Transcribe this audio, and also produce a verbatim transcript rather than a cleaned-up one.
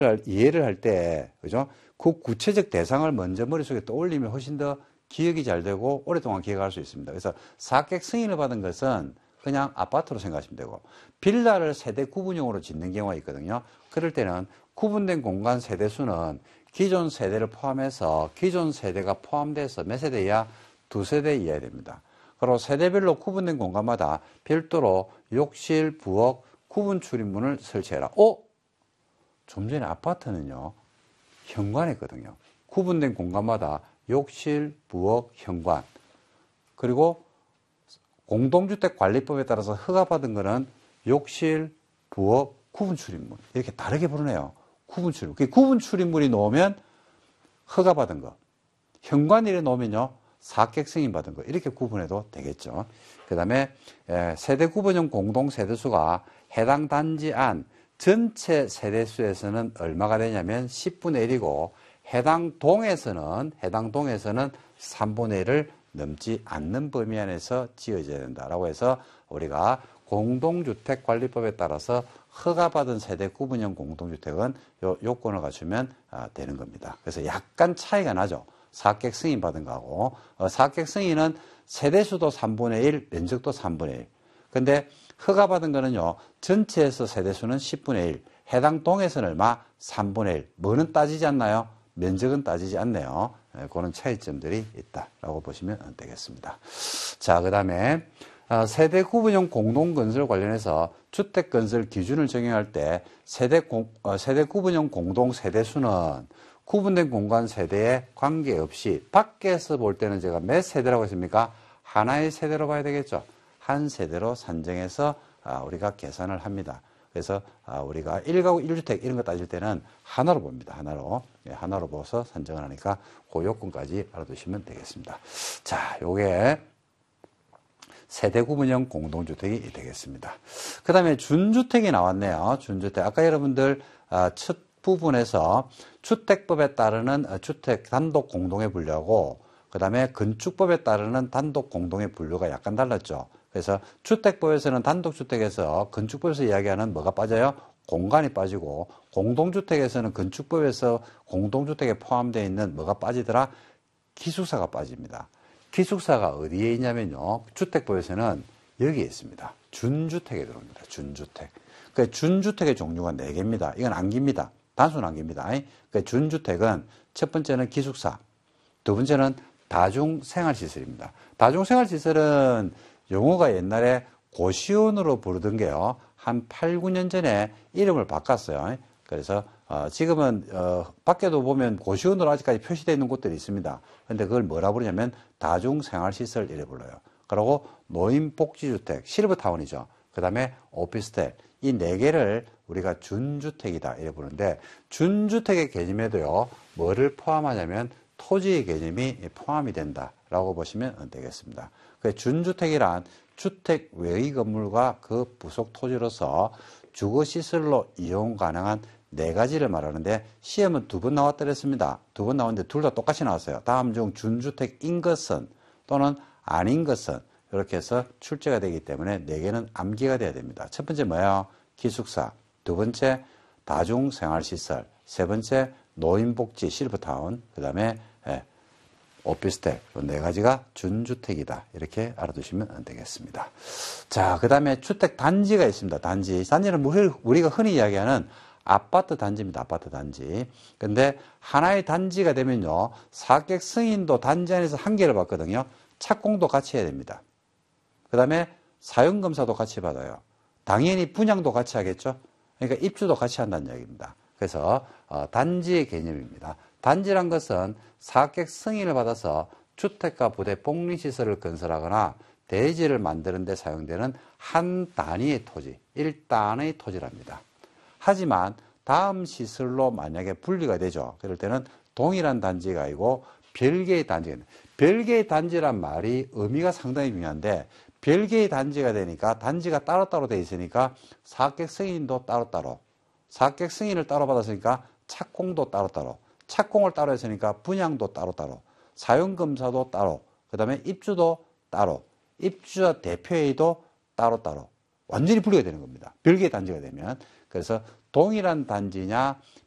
이해를 할 때, 그죠? 그 구체적 대상을 먼저 머릿속에 떠올리면 훨씬 더 기억이 잘 되고 오랫동안 기억할 수 있습니다. 그래서 사객 승인을 받은 것은 그냥 아파트로 생각하시면 되고, 빌라를 세대 구분형으로 짓는 경우가 있거든요. 그럴 때는 구분된 공간 세대수는 기존 세대를 포함해서 기존 세대가 포함돼서 몇 세대 이하? 두 세대 이하야 됩니다. 그리고 세대별로 구분된 공간마다 별도로 욕실, 부엌, 구분 출입문을 설치해라. 어? 좀 전에 아파트는요, 현관이거든요. 구분된 공간마다 욕실, 부엌, 현관. 그리고 공동주택관리법에 따라서 허가받은 거는 욕실, 부엌, 구분 출입문. 이렇게 다르게 부르네요. 구분 출입문. 그 구분 출입문이 놓으면 허가받은 거. 현관일에 놓으면요, 사객 승인 받은 거. 이렇게 구분해도 되겠죠. 그 다음에 세대 구분형 공동세대수가 해당 단지 안 전체 세대수에서는 얼마가 되냐면 십분의 일이고, 해당 동에서는, 해당 동에서는 삼분의 일을 넘지 않는 범위 안에서 지어져야 된다라고 해서 우리가 공동주택관리법에 따라서 허가받은 세대 구분형 공동주택은 요 요건을 갖추면 되는 겁니다. 그래서 약간 차이가 나죠. 사객 승인 받은 거하고, 어, 사객 승인은 세대수도 삼분의 일, 면적도 삼분의 일. 근데 허가받은 거는요, 전체에서 세대수는 십분의 일, 해당 동에서는 얼마? 삼분의 일. 뭐는 따지지 않나요? 면적은 따지지 않네요. 네, 그런 차이점들이 있다라고 보시면 되겠습니다. 자, 그 다음에 세대 구분형 공동건설 관련해서 주택건설 기준을 적용할 때 세대, 공, 어, 세대 구분형 공동세대수는 구분된 공간 세대에 관계없이 밖에서 볼 때는 제가 몇 세대라고 했습니까? 하나의 세대로 봐야 되겠죠. 한 세대로 산정해서 우리가 계산을 합니다. 그래서 우리가 일 가구 일 주택 이런 거 따질 때는 하나로 봅니다. 하나로. 하나로 보고서 산정을 하니까 그 요건까지 알아두시면 되겠습니다. 자, 요게 세대 구분형 공동주택이 되겠습니다. 그 다음에 준주택이 나왔네요. 준주택. 아까 여러분들 첫 부분에서 주택법에 따르는 주택 단독 공동의 분류하고, 그 다음에 건축법에 따르는 단독 공동의 분류가 약간 달랐죠. 그래서 주택법에서는 단독주택에서 건축법에서 이야기하는 뭐가 빠져요? 공간이 빠지고, 공동주택에서는 건축법에서 공동주택에 포함되어 있는 뭐가 빠지더라? 기숙사가 빠집니다. 기숙사가 어디에 있냐면요, 주택법에서는 여기에 있습니다. 준주택에 들어옵니다. 준주택. 그러니까 준주택의 종류가 네 개입니다. 이건 암기입니다. 단순 암기입니다. 그러니까 준주택은 첫 번째는 기숙사, 두 번째는 다중생활시설입니다. 다중생활시설은 용어가 옛날에 고시원으로 부르던 게요, 한 팔, 구 년 전에 이름을 바꿨어요. 그래서 어, 지금은 어, 밖에도 보면 고시원으로 아직까지 표시되어 있는 곳들이 있습니다. 근데 그걸 뭐라 부르냐면 다중생활시설 이래 불러요. 그리고 노인복지주택, 실버타운이죠. 그 다음에 오피스텔, 이 네 개를 우리가 준주택이다 이래 부르는데, 준주택의 개념에도요, 뭐를 포함하냐면 토지의 개념이 포함이 된다라고 보시면 되겠습니다. 그 준주택이란 주택 외의 건물과 그 부속 토지로서 주거시설로 이용 가능한 네 가지를 말하는데, 시험은 두 번 나왔더랬습니다. 두 번 나왔는데 둘 다 똑같이 나왔어요. 다음 중 준주택인 것은 또는 아닌 것은, 이렇게 해서 출제가 되기 때문에 네 개는 암기가 돼야 됩니다. 첫 번째 뭐예요? 기숙사. 두 번째 다중생활시설. 세 번째 노인복지 실버타운. 그 다음에 예, 오피스텔. 네 가지가 준주택이다. 이렇게 알아두시면 되겠습니다. 자, 그 다음에 주택 단지가 있습니다. 단지. 단지는 우리가 흔히 이야기하는 아파트 단지입니다. 아파트 단지. 근데 하나의 단지가 되면요, 사객 승인도 단지 안에서 한 개를 받거든요. 착공도 같이 해야 됩니다. 그 다음에 사용검사도 같이 받아요. 당연히 분양도 같이 하겠죠. 그러니까 입주도 같이 한다는 이야기입니다. 그래서 어, 단지의 개념입니다. 단지란 것은 사객 승인을 받아서 주택과 부대 복리시설을 건설하거나 대지를 만드는 데 사용되는 한 단위의 토지, 일단의 토지랍니다. 하지만 다음 시설로 만약에 분리가 되죠. 그럴 때는 동일한 단지가 아니고 별개의 단지가 있는. 별개의 단지란 말이 의미가 상당히 중요한데, 별개의 단지가 되니까 단지가 따로따로 돼 있으니까 사객 승인도 따로따로, 사객 승인을 따로 받았으니까 착공도 따로따로, 착공을 따로 했으니까 분양도 따로따로, 사용검사도 따로, 그 다음에 입주도 따로, 입주자 대표회의도 따로따로 완전히 분리가 되는 겁니다. 별개의 단지가 되면. 그래서 동일한 단지냐